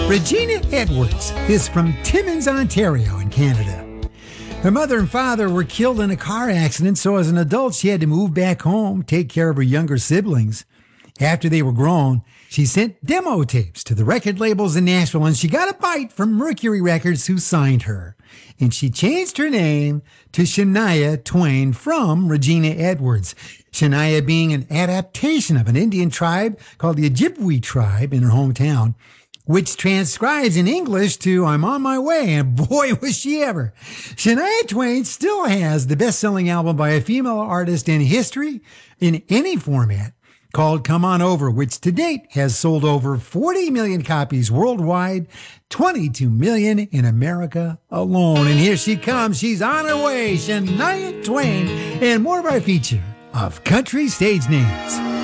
Regina Edwards is from Timmins, Ontario in Canada. Her mother and father were killed in a car accident, so as an adult, she had to move back home, take care of her younger siblings. After they were grown, she sent demo tapes to the record labels in Nashville, and she got a bite from Mercury Records, who signed her. And she changed her name to Shania Twain from Regina Edwards. Shania being an adaptation of an Indian tribe called the Ojibwe tribe in her hometown, which transcribes in English to "I'm on my way," and boy, was she ever. Shania Twain still has the best-selling album by a female artist in history in any format, called Come On Over, which to date has sold over 40 million copies worldwide, 22 million in America alone. And here she comes. She's on her way, Shania Twain, and more of our feature of Country Stage Names.